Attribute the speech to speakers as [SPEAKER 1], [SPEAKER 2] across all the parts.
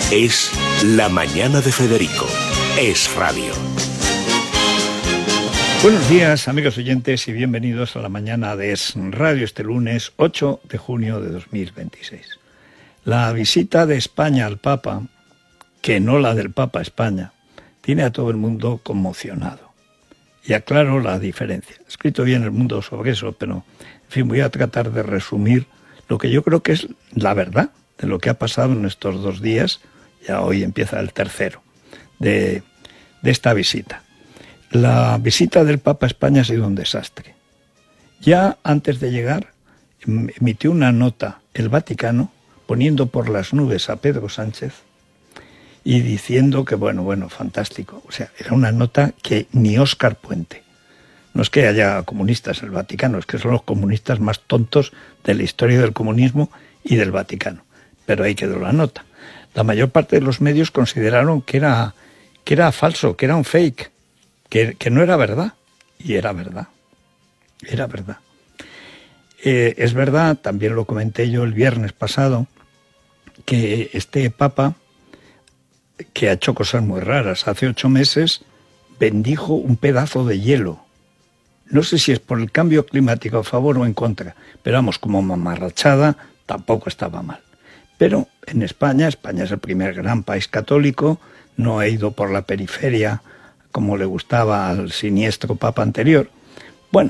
[SPEAKER 1] Es La Mañana de Federico. Es Radio.
[SPEAKER 2] Buenos días, amigos oyentes, y bienvenidos a La Mañana de Es Radio este lunes 8 de junio de 2026. La visita de España al Papa, que no la del Papa a España, tiene a todo el mundo conmocionado. Y aclaro la diferencia. He escrito bien El Mundo sobre eso, pero, en fin, voy a tratar de resumir lo que yo creo que es la verdad de lo que ha pasado en estos 2 días. Ya hoy empieza el tercero de esta visita. La visita del Papa a España ha sido un desastre. Ya antes de llegar, emitió una nota el Vaticano poniendo por las nubes a Pedro Sánchez y diciendo que, bueno, fantástico. O sea, era una nota que ni Óscar Puente. No es que haya comunistas en el Vaticano, es que son los comunistas más tontos de la historia del comunismo y del Vaticano. Pero ahí quedó la nota. La mayor parte de los medios consideraron que era falso, que era un fake, que no era verdad. Y era verdad. Era verdad. Es verdad, también lo comenté yo el viernes pasado, que este Papa, que ha hecho cosas muy raras, hace 8 meses bendijo un pedazo de hielo. No sé si es por el cambio climático a favor o en contra, pero vamos, como mamarrachada tampoco estaba mal. Pero en España es el primer gran país católico, no ha ido por la periferia como le gustaba al siniestro Papa anterior. Bueno,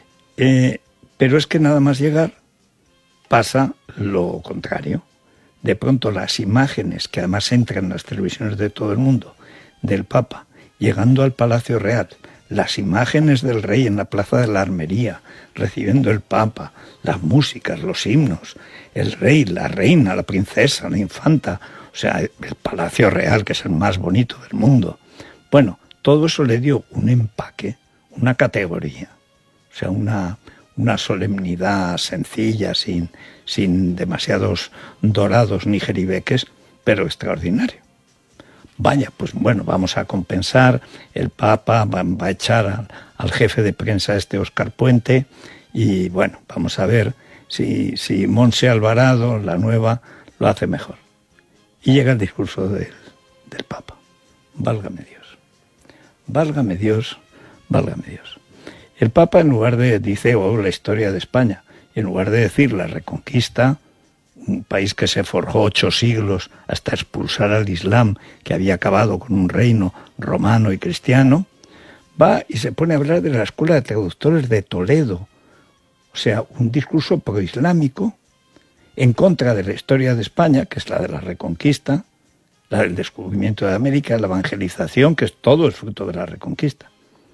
[SPEAKER 2] pero es que nada más llegar pasa lo contrario. De pronto las imágenes, que además entran en las televisiones de todo el mundo, del Papa, llegando al Palacio Real, las imágenes del rey en la Plaza de la Armería, recibiendo el Papa, las músicas, los himnos, el rey, la reina, la princesa, la infanta, o sea, el Palacio Real, que es el más bonito del mundo. Bueno, todo eso le dio un empaque, una categoría, o sea, una solemnidad sencilla, sin demasiados dorados ni jeribeques, pero extraordinario. Vaya, pues bueno, vamos a compensar, el Papa va a echar al jefe de prensa Óscar Puente, y bueno, vamos a ver si Montse Alvarado, la nueva, lo hace mejor. Y llega el discurso del Papa. Válgame Dios. Válgame Dios, válgame Dios. El Papa, en lugar de, dice, la historia de España, en lugar de decir la Reconquista, un país que se forjó 8 siglos hasta expulsar al Islam, que había acabado con un reino romano y cristiano, va y se pone a hablar de la Escuela de Traductores de Toledo. O sea, un discurso proislámico en contra de la historia de España, que es la de la Reconquista, la del descubrimiento de América, la evangelización, que es todo el fruto de la Reconquista.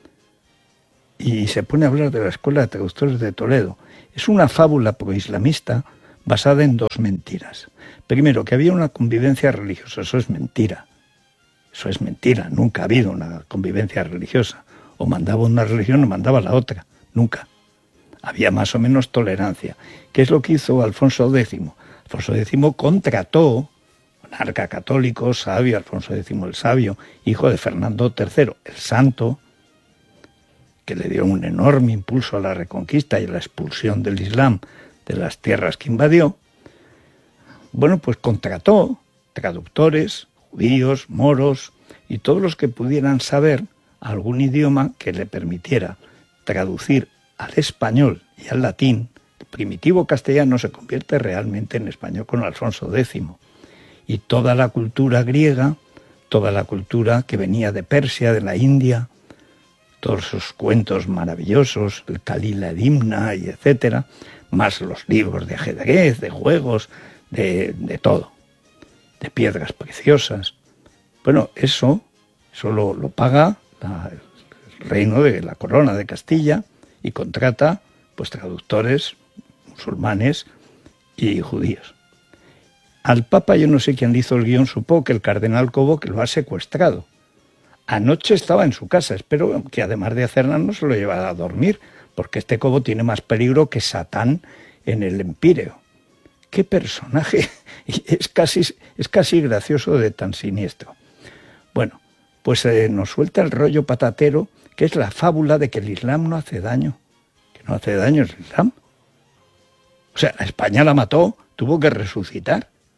[SPEAKER 2] Y se pone a hablar de la Escuela de Traductores de Toledo. Es una fábula proislamista basada en 2 mentiras. Primero, que había una convivencia religiosa. Eso es mentira. Eso es mentira. Nunca ha habido una convivencia religiosa. O mandaba una religión o mandaba la otra. Nunca. Había más o menos tolerancia. ¿Qué es lo que hizo Alfonso X? Alfonso X contrató, monarca católico, sabio, Alfonso X el sabio, hijo de Fernando III, el santo, que le dio un enorme impulso a la Reconquista y a la expulsión del Islam de las tierras que invadió. Bueno, pues contrató traductores, judíos, moros y todos los que pudieran saber algún idioma que le permitiera traducir al español y al latín. El primitivo castellano se convierte realmente en español con Alfonso X. Y toda la cultura griega, toda la cultura que venía de Persia, de la India, todos esos cuentos maravillosos, el Kalila Edimna y etcétera, más los libros de ajedrez, de juegos, de todo, de piedras preciosas. Bueno, eso lo paga el reino de la Corona de Castilla y contrata pues traductores musulmanes y judíos. Al Papa yo no sé quién le hizo el guión, supongo que el cardenal Cobo, que lo ha secuestrado. Anoche estaba en su casa, espero que además de hacer nada no se lo llevara a dormir, porque este Cobo tiene más peligro que Satán en el Empíreo. ¡Qué personaje! Es casi gracioso de tan siniestro. Bueno, pues nos suelta el rollo patatero, que es la fábula de que el Islam no hace daño. Que no hace daño el Islam. O sea, a España la mató, tuvo que resucitar.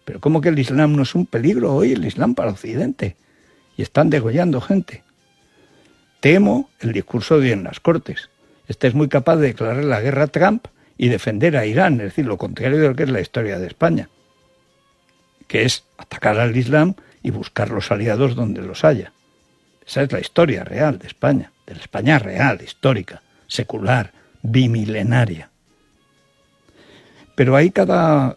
[SPEAKER 2] Pero ¿cómo que el Islam no es un peligro hoy, el Islam para Occidente? Y están degollando gente. Temo el discurso de hoy en las Cortes. Este es muy capaz de declarar la guerra a Trump y defender a Irán, es decir, lo contrario de lo que es la historia de España, que es atacar al Islam y buscar los aliados donde los haya. Esa es la historia real de España, de la España real, histórica, secular, bimilenaria. Pero hay cada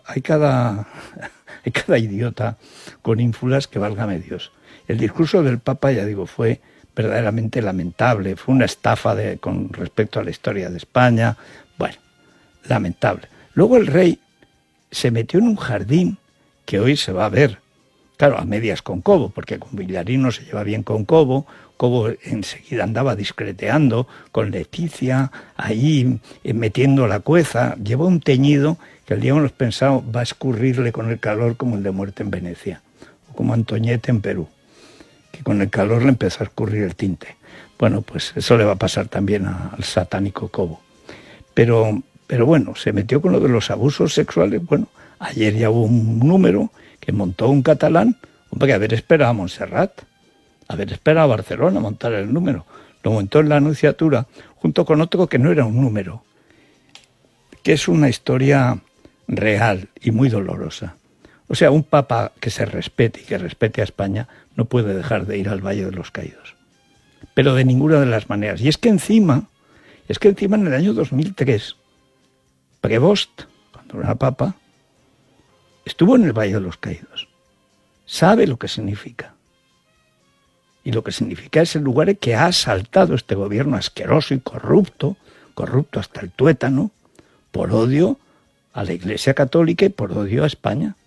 [SPEAKER 2] idiota con ínfulas que válgame Dios. El discurso del Papa, ya digo, fue verdaderamente lamentable, fue una estafa con respecto a la historia de España. Bueno, lamentable. Luego el rey se metió en un jardín que hoy se va a ver, claro, a medias con Cobo, porque con Villarino se lleva bien con Cobo. Cobo enseguida andaba discreteando con Leticia, ahí metiendo la cueza. Llevó un teñido que el día hemos pensado va a escurrirle con el calor como el de Muerte en Venecia, o como Antoñete en Perú, que con el calor le empezó a escurrir el tinte. Bueno, pues eso le va a pasar también al satánico Cobo. Pero bueno, se metió con lo de los abusos sexuales. Bueno, ayer ya hubo un número que montó un catalán. Hombre, que haber esperado a Montserrat, haber esperado a Barcelona a montar el número. Lo montó en la Anunciatura, junto con otro que no era un número, que es una historia real y muy dolorosa. O sea, un papa que se respete y que respete a España no puede dejar de ir al Valle de los Caídos. Pero de ninguna de las maneras. Y es que encima en el año 2003, Prevost, cuando era papa, estuvo en el Valle de los Caídos. Sabe lo que significa. Y lo que significa es el lugar en que ha asaltado este gobierno asqueroso y corrupto hasta el tuétano, por odio a la Iglesia Católica y por odio a España.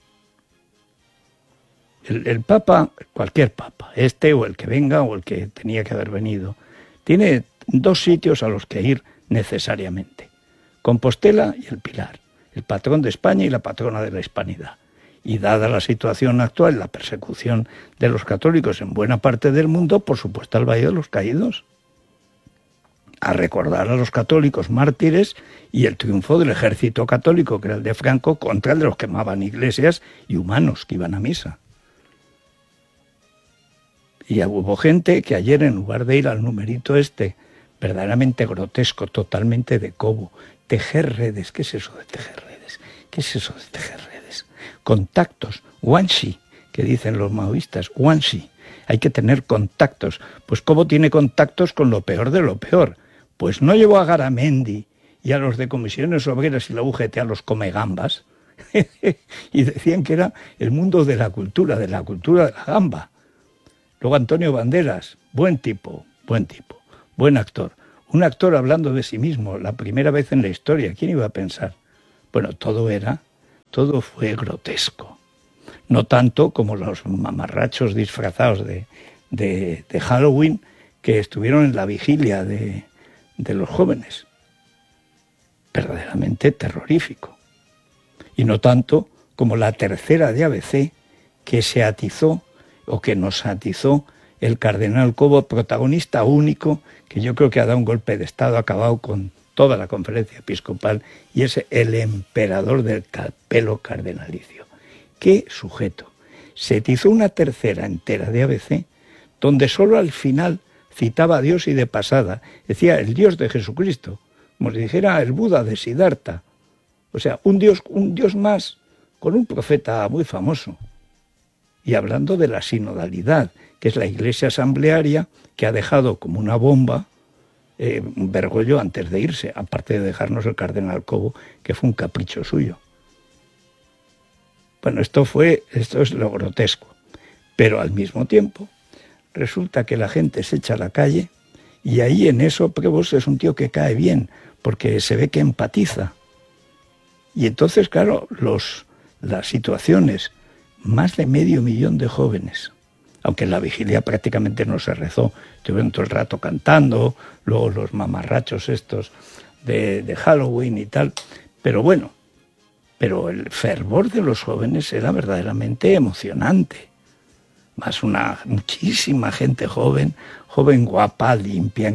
[SPEAKER 2] El Papa, cualquier Papa, este o el que venga o el que tenía que haber venido, tiene dos sitios a los que ir necesariamente: Compostela y el Pilar, el patrón de España y la patrona de la hispanidad. Y dada la situación actual, la persecución de los católicos en buena parte del mundo, por supuesto al Valle de los Caídos, a recordar a los católicos mártires y el triunfo del ejército católico, que era el de Franco, contra el de los que quemaban iglesias y humanos que iban a misa. Y hubo gente que ayer, en lugar de ir al numerito verdaderamente grotesco, totalmente de Cobo, tejer redes. ¿Qué es eso de tejer redes? ¿Qué es eso de tejer redes? Contactos, guanxi, que dicen los maoístas, guanxi. Hay que tener contactos. Pues Cobo tiene contactos con lo peor de lo peor. Pues no llevó a Garamendi y a los de Comisiones Obreras y la UGT a los comegambas y decían que era el mundo de la cultura de la gamba. Luego Antonio Banderas, buen tipo, buen actor. Un actor hablando de sí mismo, la primera vez en la historia. ¿Quién iba a pensar? Bueno, todo fue grotesco. No tanto como los mamarrachos disfrazados de Halloween que estuvieron en la vigilia de los jóvenes. Verdaderamente terrorífico. Y no tanto como la tercera de ABC que se atizó o que nos atizó el cardenal Cobo, protagonista único, que yo creo que ha dado un golpe de Estado, ha acabado con toda la conferencia episcopal, y es el emperador del pelo cardenalicio. ¡Qué sujeto! Se atizó una tercera entera de ABC, donde solo al final citaba a Dios y de pasada decía el Dios de Jesucristo, como si dijera el Buda de Siddhartha. O sea, un Dios más, con un profeta muy famoso. Y hablando de la sinodalidad, que es la iglesia asamblearia que ha dejado como una bomba Bergoglio antes de irse, aparte de dejarnos el cardenal Cobo, que fue un capricho suyo. Bueno, esto es lo grotesco. Pero al mismo tiempo, resulta que la gente se echa a la calle y ahí en eso Prevost es un tío que cae bien, porque se ve que empatiza. Y entonces, claro, las situaciones, más de 500.000 de jóvenes, aunque en la vigilia prácticamente no se rezó, estuvieron todo el rato cantando, luego los mamarrachos estos de Halloween y tal, pero bueno, pero el fervor de los jóvenes era verdaderamente emocionante. Más muchísima gente joven guapa, limpia,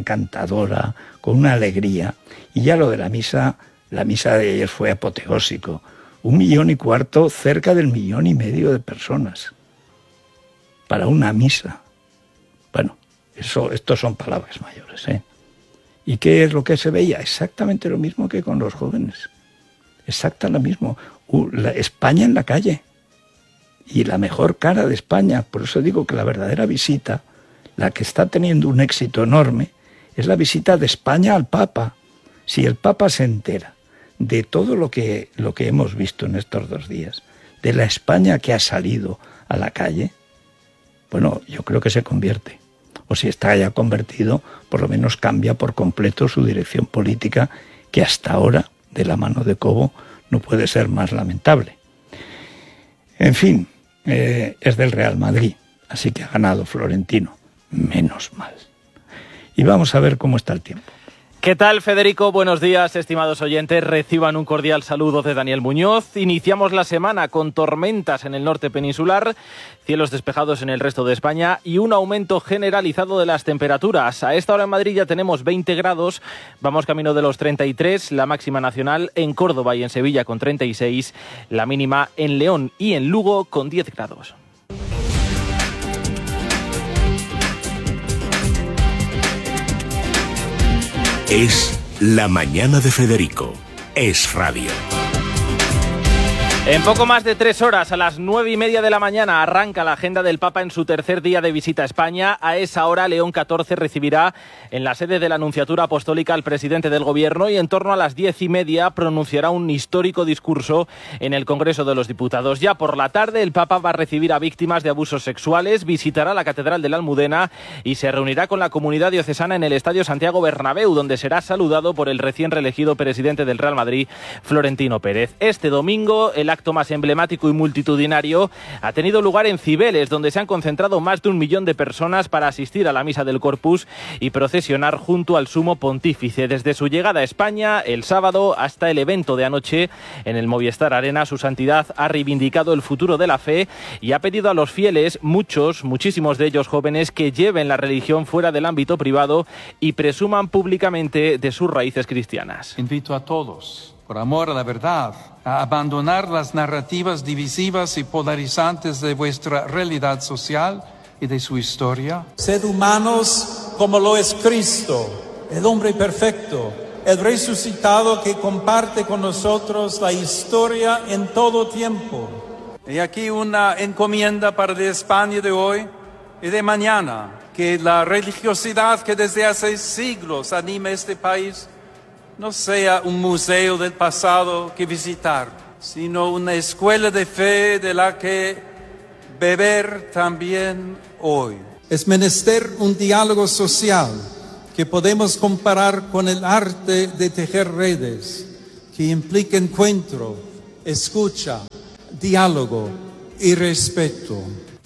[SPEAKER 2] encantadora, con una alegría. Y ya lo de la misa de ayer fue apoteósico, 1,25 millones, cerca del 1,5 millones de personas, para una misa. Bueno, estos son palabras mayores, ¿eh? ¿Y qué es lo que se veía? Exactamente lo mismo que con los jóvenes. Exactamente lo mismo. España en la calle. Y la mejor cara de España. Por eso digo que la verdadera visita, la que está teniendo un éxito enorme, es la visita de España al Papa. Si el Papa se entera de todo lo que hemos visto en estos 2 días, de la España que ha salido a la calle, bueno, yo creo que se convierte. O si está ya convertido, por lo menos cambia por completo su dirección política, que hasta ahora, de la mano de Cobo, no puede ser más lamentable. En fin, es del Real Madrid, así que ha ganado Florentino. Menos mal. Y vamos a ver cómo está el tiempo.
[SPEAKER 3] ¿Qué tal, Federico? Buenos días, estimados oyentes. Reciban un cordial saludo de Daniel Muñoz. Iniciamos la semana con tormentas en el norte peninsular, cielos despejados en el resto de España y un aumento generalizado de las temperaturas. A esta hora en Madrid ya tenemos 20 grados, vamos camino de los 33, la máxima nacional en Córdoba y en Sevilla con 36, la mínima en León y en Lugo con 10 grados.
[SPEAKER 1] Es La Mañana de Federico. Es radio.
[SPEAKER 3] En poco más de 3 horas, a las 9:30 de la mañana, arranca la agenda del Papa en su tercer día de visita a España. A esa hora, León XIV recibirá en la sede de la Nunciatura Apostólica al presidente del Gobierno y en torno a las 10:30 pronunciará un histórico discurso en el Congreso de los Diputados. Ya por la tarde, el Papa va a recibir a víctimas de abusos sexuales, visitará la Catedral de la Almudena y se reunirá con la comunidad diocesana en el Estadio Santiago Bernabéu, donde será saludado por el recién reelegido presidente del Real Madrid, Florentino Pérez. Este domingo, el acto más emblemático y multitudinario ha tenido lugar en Cibeles, donde se han concentrado más de 1 millón de personas para asistir a la Misa del Corpus y procesionar junto al Sumo Pontífice. Desde su llegada a España el sábado hasta el evento de anoche en el Movistar Arena, su santidad ha reivindicado el futuro de la fe y ha pedido a los fieles, muchísimos de ellos jóvenes, que lleven la religión fuera del ámbito privado y presuman públicamente de sus raíces cristianas.
[SPEAKER 4] Invito a todos, por amor a la verdad, a abandonar las narrativas divisivas y polarizantes de vuestra realidad social y de su historia.
[SPEAKER 5] Sed humanos como lo es Cristo, el hombre perfecto, el resucitado que comparte con nosotros la historia en todo tiempo. Y aquí una encomienda para la España de hoy y de mañana, que la religiosidad que desde hace siglos anima este país no sea un museo del pasado que visitar, sino una escuela de fe de la que beber también hoy. Es menester un diálogo social que podemos comparar con el arte de tejer redes, que implica encuentro, escucha, diálogo y respeto.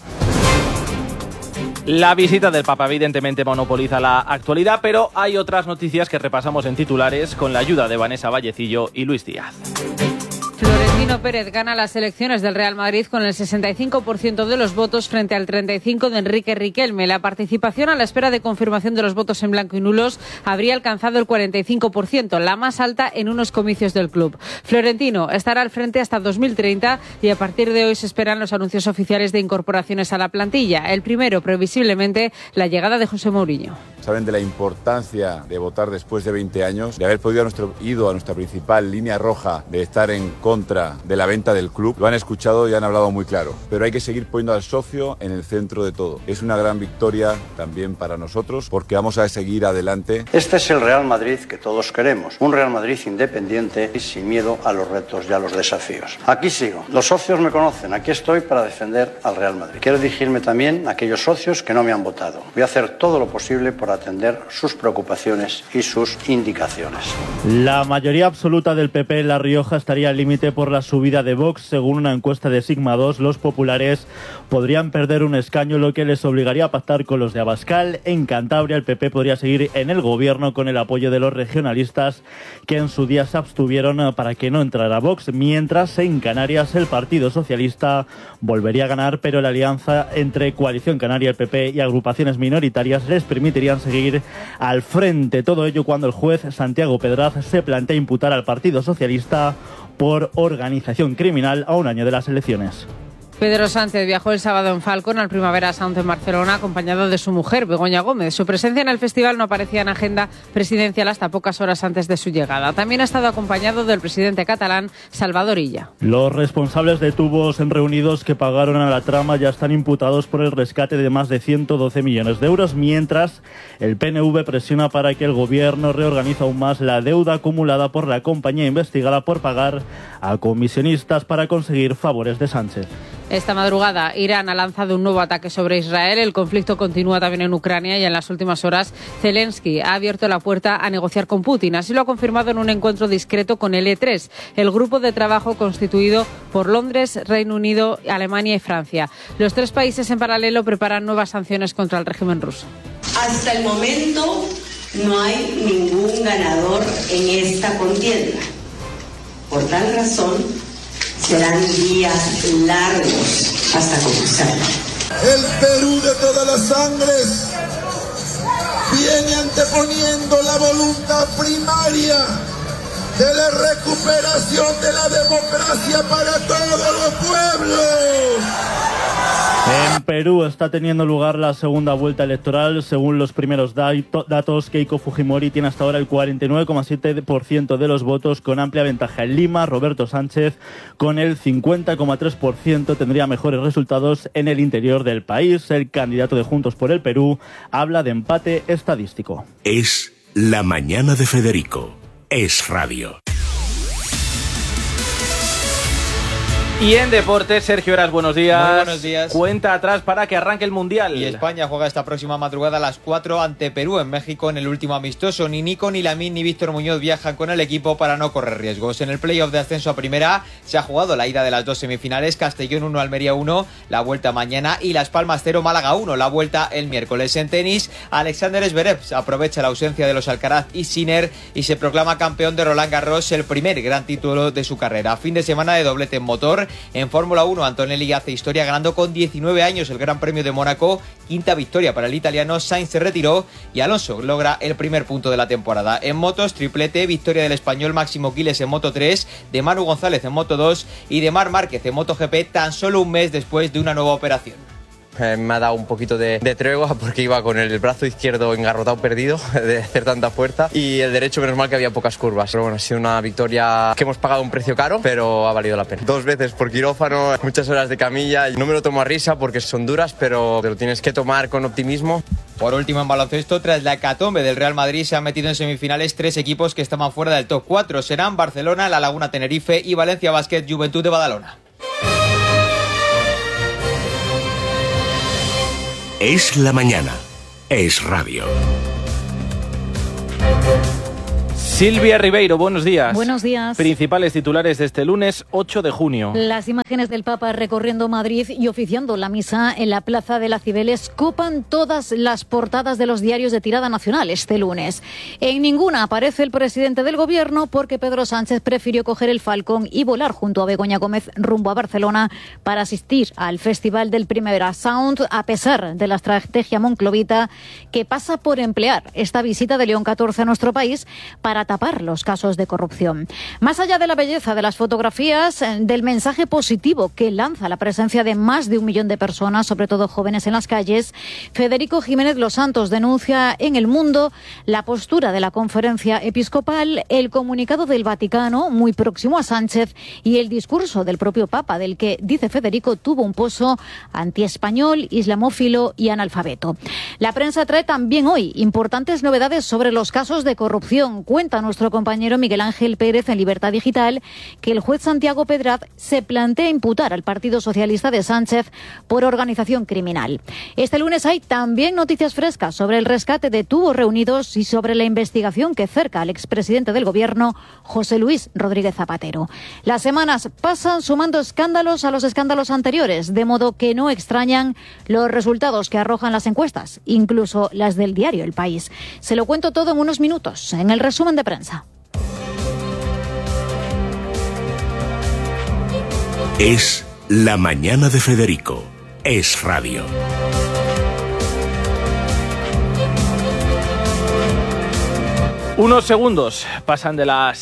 [SPEAKER 3] La visita del Papa evidentemente monopoliza la actualidad, pero hay otras noticias que repasamos en titulares con la ayuda de Vanessa Vallecillo y Luis Díaz.
[SPEAKER 6] Florentino Pérez gana las elecciones del Real Madrid con el 65% de los votos frente al 35% de Enrique Riquelme. La participación a la espera de confirmación de los votos en blanco y nulos habría alcanzado el 45%, la más alta en unos comicios del club. Florentino estará al frente hasta 2030 y a partir de hoy se esperan los anuncios oficiales de incorporaciones a la plantilla. El primero, previsiblemente, la llegada de José Mourinho.
[SPEAKER 7] Saben de la importancia de votar después de 20 años, de haber podido ido a nuestra principal línea roja, de estar en contra de la venta del club. Lo han escuchado y han hablado muy claro, pero hay que seguir poniendo al socio en el centro de todo. Es una gran victoria también para nosotros porque vamos a seguir adelante.
[SPEAKER 8] Este es el Real Madrid que todos queremos, un Real Madrid independiente y sin miedo a los retos y a los desafíos. Aquí sigo, los socios me conocen, aquí estoy para defender al Real Madrid. Quiero dirigirme también a aquellos socios que no me han votado. Voy a hacer todo lo posible por atender sus preocupaciones y sus indicaciones.
[SPEAKER 9] La mayoría absoluta del PP en La Rioja estaría al límite por la subida de Vox. Según una encuesta de Sigma 2, los populares podrían perder un escaño, lo que les obligaría a pactar con los de Abascal. En Cantabria, el PP podría seguir en el gobierno con el apoyo de los regionalistas, que en su día se abstuvieron para que no entrara Vox, mientras en Canarias el Partido Socialista volvería a ganar, pero la alianza entre Coalición Canaria, el PP y agrupaciones minoritarias les permitirían podrían seguir al frente. Todo ello cuando el juez Santiago Pedraz se plantea imputar al Partido Socialista por organización criminal a un año de las elecciones.
[SPEAKER 6] Pedro Sánchez viajó el sábado en Falcon al Primavera Sound en Barcelona acompañado de su mujer, Begoña Gómez. Su presencia en el festival no aparecía en agenda presidencial hasta pocas horas antes de su llegada. También ha estado acompañado del presidente catalán, Salvador Illa.
[SPEAKER 9] Los responsables de Tubos Reunidos que pagaron a la trama ya están imputados por el rescate de más de 112 millones de euros, mientras el PNV presiona para que el gobierno reorganice aún más la deuda acumulada por la compañía investigada por pagar a comisionistas para conseguir favores de Sánchez.
[SPEAKER 6] Esta madrugada, Irán ha lanzado un nuevo ataque sobre Israel. El conflicto continúa también en Ucrania y en las últimas horas Zelensky ha abierto la puerta a negociar con Putin. Así lo ha confirmado en un encuentro discreto con el E3, el grupo de trabajo constituido por Londres, Reino Unido, Alemania y Francia. Los tres países en paralelo preparan nuevas sanciones contra el régimen ruso.
[SPEAKER 10] Hasta el momento no hay ningún ganador en esta contienda. Por tal razón, serán días largos hasta conquistarlo.
[SPEAKER 11] El Perú de todas las sangres viene anteponiendo la voluntad primaria de la recuperación de la democracia para todos los pueblos.
[SPEAKER 9] En Perú está teniendo lugar la segunda vuelta electoral. Según los primeros datos, Keiko Fujimori tiene hasta ahora el 49,7% de los votos, con amplia ventaja. En Lima, Roberto Sánchez, con el 50,3%, tendría mejores resultados en el interior del país. El candidato de Juntos por el Perú habla de empate estadístico.
[SPEAKER 1] Es La Mañana de Federico. Es Radio.
[SPEAKER 3] Y en deportes, Sergio Heras, buenos días.
[SPEAKER 12] Muy buenos días.
[SPEAKER 3] Cuenta atrás para que arranque el Mundial.
[SPEAKER 12] Y España juega esta próxima madrugada a las 4 ante Perú en México en el último amistoso. Ni Nico, ni Lamine, ni Víctor Muñoz viajan con el equipo para no correr riesgos. En el playoff de ascenso a primera se ha jugado la ida de las dos semifinales. Castellón 1, Almería 1, la vuelta mañana. Y Las Palmas 0, Málaga 1, la vuelta el miércoles. En tenis, Alexander Zverev aprovecha la ausencia de los Alcaraz y Sinner y se proclama campeón de Roland Garros, el primer gran título de su carrera. Fin de semana de doblete en motor. En Fórmula 1, Antonelli hace historia ganando con 19 años el Gran Premio de Mónaco. Quinta victoria para el italiano. Sainz se retiró y Alonso logra el primer punto de la temporada. En motos, triplete, victoria del español Máximo Quiles en Moto 3, de Manu González en Moto 2 y de Marc Márquez en MotoGP tan solo un mes después de una nueva operación.
[SPEAKER 13] Me ha dado un poquito de tregua porque iba con el brazo izquierdo engarrotado perdido de hacer tanta fuerza y el derecho menos mal que había pocas curvas. Pero bueno, ha sido una victoria que hemos pagado un precio caro, pero ha valido la pena. 2 veces por quirófano, muchas horas de camilla. No me lo tomo a risa porque son duras, pero te lo tienes que tomar con optimismo.
[SPEAKER 12] Por último, en baloncesto, tras la hecatombe del Real Madrid, se han metido en semifinales 3 equipos que estaban fuera del top 4. Serán Barcelona, La Laguna Tenerife y Valencia Basket Juventud de Badalona.
[SPEAKER 1] Es la mañana. Es Radio.
[SPEAKER 3] Silvia Ribeiro, buenos días.
[SPEAKER 14] Buenos días.
[SPEAKER 3] Principales titulares de este lunes 8 de junio.
[SPEAKER 14] Las imágenes del Papa recorriendo Madrid y oficiando la misa en la Plaza de las Cibeles copan todas las portadas de los diarios de tirada nacional este lunes. En ninguna aparece el presidente del gobierno porque Pedro Sánchez prefirió coger el Falcón y volar junto a Begoña Gómez rumbo a Barcelona para asistir al Festival del Primavera Sound, a pesar de la estrategia monclovita que pasa por emplear esta visita de León XIV a nuestro país para tapar los casos de corrupción. Más allá de la belleza de las fotografías, del mensaje positivo que lanza la presencia de más de 1 millón de personas, sobre todo jóvenes en las calles, Federico Jiménez Los Santos denuncia en El Mundo la postura de la Conferencia Episcopal, el comunicado del Vaticano, muy próximo a Sánchez, y el discurso del propio Papa, del que, dice Federico, tuvo un pozo antiespañol, islamófilo y analfabeto. La prensa trae también hoy importantes novedades sobre los casos de corrupción. Cuenta nuestro compañero Miguel Ángel Pérez en Libertad Digital que el juez Santiago Pedraz se plantea imputar al Partido Socialista de Sánchez por organización criminal. Este lunes hay también noticias frescas sobre el rescate de Tubos Reunidos y sobre la investigación que cerca al expresidente del Gobierno, José Luis Rodríguez Zapatero. Las semanas pasan sumando escándalos a los escándalos anteriores, de modo que no extrañan los resultados que arrojan las encuestas, incluso las del diario El País. Se lo cuento todo en unos minutos, en el resumen de prensa.
[SPEAKER 1] Es La Mañana de Federico. Es Radio.
[SPEAKER 3] Unos segundos pasan de las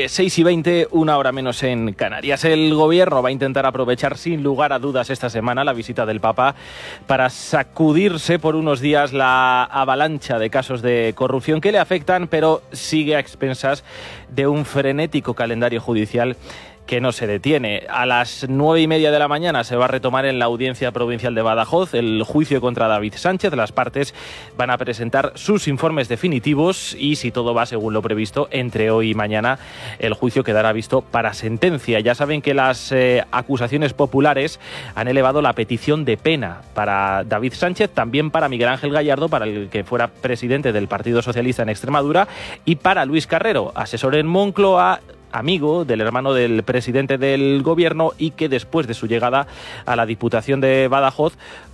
[SPEAKER 3] 6:20, una hora menos en Canarias. El gobierno va a intentar aprovechar sin lugar a dudas esta semana la visita del Papa para sacudirse por unos días la avalancha de casos de corrupción que le afectan, pero sigue a expensas de un frenético calendario judicial que no se detiene. A las 9:30 de la mañana se va a retomar en la Audiencia Provincial de Badajoz el juicio contra David Sánchez. Las partes van a presentar sus informes definitivos y, si todo va según lo previsto, entre hoy y mañana el juicio quedará visto para sentencia. Ya saben que las acusaciones populares han elevado la petición de pena para David Sánchez, también para Miguel Ángel Gallardo, para el que fuera presidente del Partido Socialista en Extremadura, y para Luis Carrero, asesor en Moncloa, amigo del hermano del presidente del gobierno y que después de su llegada a la Diputación de Badajoz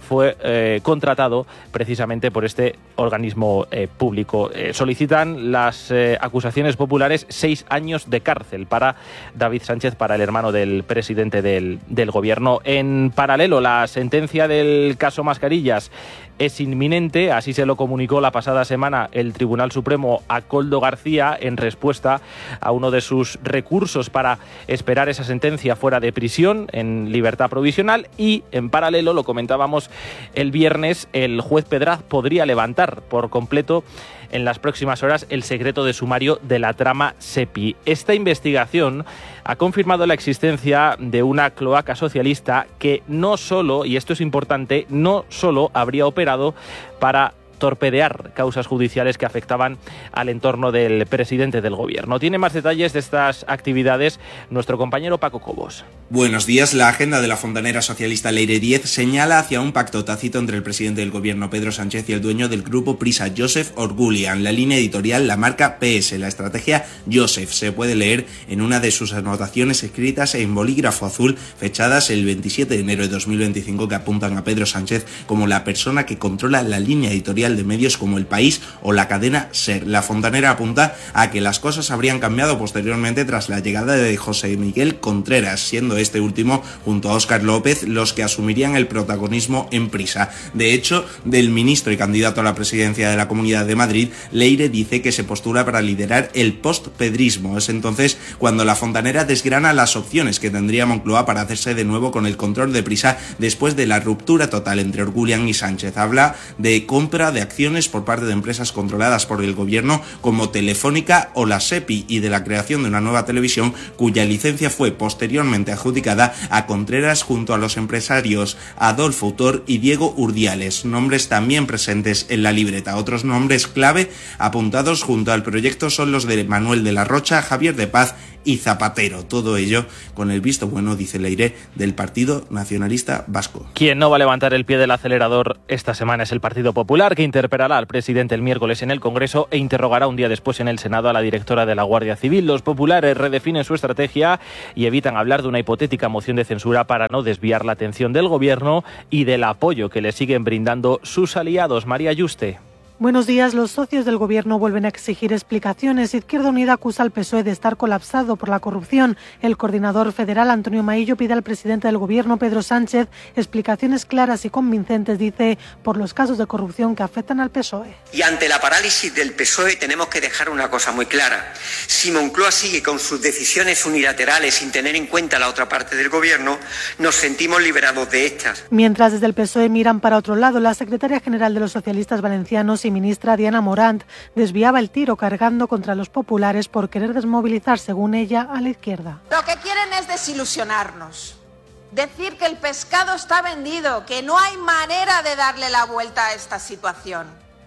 [SPEAKER 3] fue contratado precisamente por este organismo público. Solicitan las acusaciones populares 6 años de cárcel para David Sánchez, para el hermano del presidente del gobierno. En paralelo, la sentencia del caso Mascarillas es inminente, así se lo comunicó la pasada semana el Tribunal Supremo a Koldo García en respuesta a uno de sus recursos para esperar esa sentencia fuera de prisión, en libertad provisional. Y en paralelo, lo comentábamos el viernes, el juez Pedraz podría levantar por completo en las próximas horas el secreto de sumario de la trama SEPI. Esta investigación ha confirmado la existencia de una cloaca socialista que no solo, y esto es importante, no solo habría operado para torpedear causas judiciales que afectaban al entorno del presidente del gobierno. Tiene más detalles de estas actividades nuestro compañero Paco Cobos.
[SPEAKER 15] Buenos días. La agenda de la fontanera socialista Leire 10 señala hacia un pacto tácito entre el presidente del gobierno Pedro Sánchez y el dueño del grupo Prisa, Joseph Orgulian. La línea editorial la marca PS. La estrategia Joseph se puede leer en una de sus anotaciones escritas en bolígrafo azul fechadas el 27 de enero de 2025 que apuntan a Pedro Sánchez como la persona que controla la línea editorial de medios como El País o la cadena SER. La fontanera apunta a que las cosas habrían cambiado posteriormente tras la llegada de José Miguel Contreras, siendo este último junto a Óscar López los que asumirían el protagonismo en Prisa. De hecho, del ministro y candidato a la presidencia de la Comunidad de Madrid, Leire dice que se postula para liderar el postpedrismo. Es entonces cuando la fontanera desgrana las opciones que tendría Moncloa para hacerse de nuevo con el control de Prisa después de la ruptura total entre Orgulian y Sánchez. Habla de compra de acciones por parte de empresas controladas por el gobierno como Telefónica o la SEPI y de la creación de una nueva televisión cuya licencia fue posteriormente adjudicada a Contreras junto a los empresarios Adolfo Autor y Diego Urdiales, nombres también presentes en la libreta. Otros nombres clave apuntados junto al proyecto son los de Manuel de la Rocha, Javier de Paz y Zapatero. Todo ello con el visto bueno, dice Leire, del Partido Nacionalista Vasco.
[SPEAKER 3] Quien no va a levantar el pie del acelerador esta semana es el Partido Popular, que interpelará al presidente el miércoles en el Congreso e interrogará un día después en el Senado a la directora de la Guardia Civil. Los populares redefinen su estrategia y evitan hablar de una hipotética moción de censura para no desviar la atención del gobierno y del apoyo que le siguen brindando sus aliados. María Yuste.
[SPEAKER 16] Buenos días. Los socios del gobierno vuelven a exigir explicaciones. Izquierda Unida acusa al PSOE de estar colapsado por la corrupción. El coordinador federal, Antonio Maillo, pide al presidente del gobierno, Pedro Sánchez, explicaciones claras y convincentes, dice, por los casos de corrupción que afectan al PSOE.
[SPEAKER 17] Y ante la parálisis del PSOE tenemos que dejar una cosa muy clara. Si Moncloa sigue con sus decisiones unilaterales sin tener en cuenta la otra parte del gobierno, nos sentimos liberados de estas.
[SPEAKER 16] Mientras desde el PSOE miran para otro lado, la secretaria general de los socialistas valencianos y ministra Diana Morant desviaba el tiro cargando contra los populares por querer desmovilizar, según ella, a la izquierda.
[SPEAKER 18] Lo que quieren es desilusionarnos, decir que el pescado está vendido, que no hay manera de darle la vuelta a esta situación.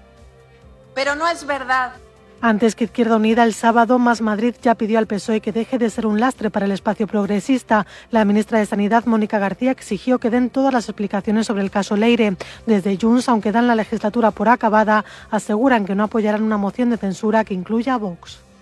[SPEAKER 18] Pero no es verdad.
[SPEAKER 16] Antes que Izquierda Unida, el sábado, Más Madrid ya pidió al PSOE que deje de ser un lastre para el espacio progresista. La ministra de Sanidad, Mónica García, exigió que den todas las explicaciones sobre el caso Leire. Desde Junts, aunque dan la legislatura por acabada, aseguran que no apoyarán una moción de censura que incluya a Vox.